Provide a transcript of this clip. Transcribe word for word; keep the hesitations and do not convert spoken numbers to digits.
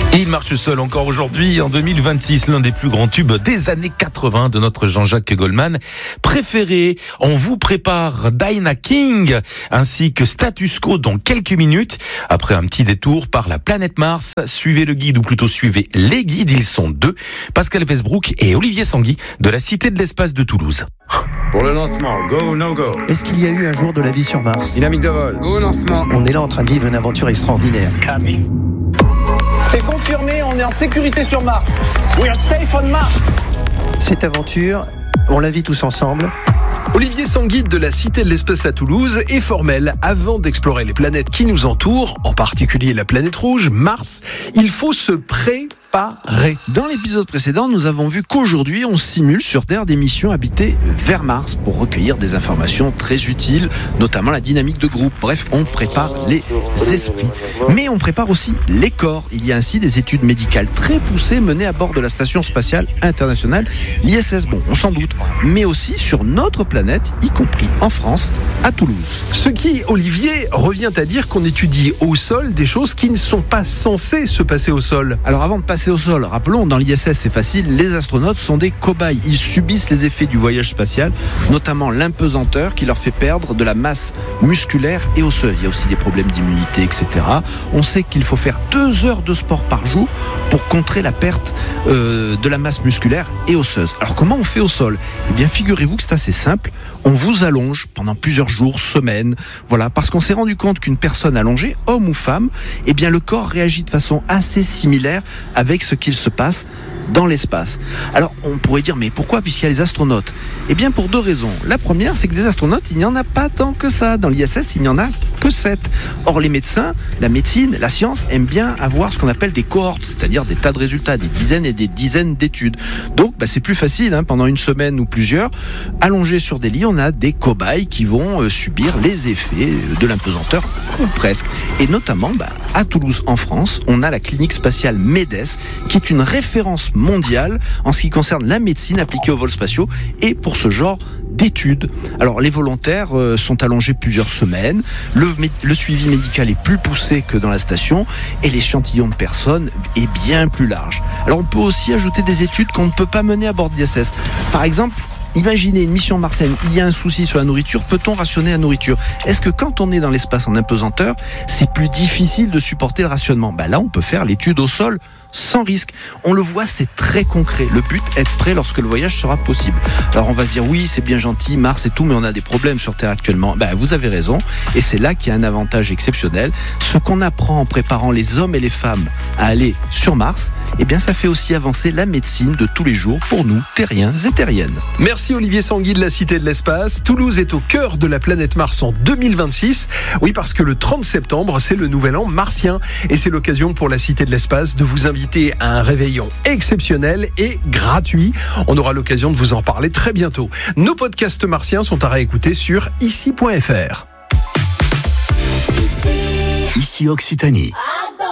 Et il marche seul encore aujourd'hui, en deux mille vingt-six, l'un des plus grands tubes des années quatre-vingts de notre Jean-Jacques Goldman préféré. On vous prépare Dinah King ainsi que Status Quo dans quelques minutes. Après un petit détour par la planète Mars, suivez le guide ou plutôt suivez les guides, ils sont deux, Pascal Westbrook et Olivier Sanguy de la Cité de l'Espace de Toulouse. Pour le lancement, go ou no go? Est-ce qu'il y a eu un jour de la vie sur Mars? Dynamique de vol, go au lancement. On est là en train de vivre une aventure extraordinaire. Copy. C'est confirmé, on est en sécurité sur Mars. We are safe on Mars. Cette aventure, on la vit tous ensemble. Olivier Sanguy de la Cité de l'Espace à Toulouse est formel. Avant d'explorer les planètes qui nous entourent, en particulier la planète rouge, Mars, il faut se préparer. Dans l'épisode précédent, nous avons vu qu'aujourd'hui, on simule sur Terre des missions habitées vers Mars pour recueillir des informations très utiles, notamment la dynamique de groupe. Bref, on prépare les esprits. Mais on prépare aussi les corps. Il y a ainsi des études médicales très poussées menées à bord de la Station Spatiale Internationale, l'I S S. Bon, on s'en doute. Mais aussi sur notre planète, y compris en France, à Toulouse. Ce qui, Olivier, revient à dire qu'on étudie au sol des choses qui ne sont pas censées se passer au sol. Alors avant de passer au sol, rappelons, dans l'I S S, c'est facile, les astronautes sont des cobayes. Ils subissent les effets du voyage spatial, notamment l'impesanteur qui leur fait perdre de la masse musculaire et osseuse. Il y a aussi des problèmes d'immunité, et cetera. On sait qu'il faut faire deux heures de sport par jour pour contrer la perte euh, de la masse musculaire et osseuse. Alors comment on fait au sol? Eh bien, figurez-vous que c'est assez simple. On vous allonge pendant plusieurs jours, semaines, voilà, parce qu'on s'est rendu compte qu'une personne allongée, homme ou femme, eh bien, le corps réagit de façon assez similaire avec ce qu'il se passe dans l'espace. Alors, on pourrait dire, mais pourquoi, puisqu'il y a les astronautes? Eh bien, pour deux raisons. La première, c'est que des astronautes, il n'y en a pas tant que ça. Dans l'I S S, il n'y en a que sept. Or, les médecins, la médecine, la science aiment bien avoir ce qu'on appelle des cohortes, c'est-à-dire des tas de résultats, des dizaines et des dizaines d'études. Donc, bah, c'est plus facile, hein, pendant une semaine ou plusieurs, allongés sur des lits, on a des cobayes qui vont euh, subir les effets de l'impesanteur, ou presque. Et notamment, bah, à Toulouse, en France, on a la clinique spatiale MEDES, qui est une référence mondiale en ce qui concerne la médecine appliquée aux vols spatiaux et pour ce genre d'études. Alors les volontaires euh, sont allongés plusieurs semaines, le, le suivi médical est plus poussé que dans la station et l'échantillon de personnes est bien plus large. Alors on peut aussi ajouter des études qu'on ne peut pas mener à bord de l'I S S. Par exemple, imaginez une mission martienne, il y a un souci sur la nourriture, peut-on rationner la nourriture? Est-ce que quand on est dans l'espace en impesanteur, c'est plus difficile de supporter le rationnement? Ben là, on peut faire l'étude au sol sans risque. On le voit, c'est très concret. Le but, être prêt lorsque le voyage sera possible. Alors on va se dire, oui, c'est bien gentil, Mars et tout, mais on a des problèmes sur Terre actuellement. Ben, vous avez raison, et c'est là qu'il y a un avantage exceptionnel. Ce qu'on apprend en préparant les hommes et les femmes à aller sur Mars, eh bien ça fait aussi avancer la médecine de tous les jours pour nous, terriens et terriennes. Merci Olivier Sanguy de la Cité de l'Espace. Toulouse est au cœur de la planète Mars en deux mille vingt-six. Oui, parce que le trente septembre, c'est le nouvel an martien. Et c'est l'occasion pour la Cité de l'Espace de vous inviter à un réveillon exceptionnel et gratuit. On aura l'occasion de vous en parler très bientôt. Nos podcasts martiens sont à réécouter sur ici point f r. Ici Occitanie.